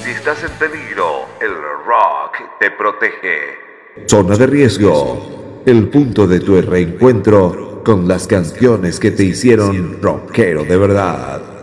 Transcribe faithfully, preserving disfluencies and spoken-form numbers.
Si estás en peligro, el rock te protege. Zona de Riesgo, el punto de tu reencuentro con las canciones que te hicieron rockero de verdad.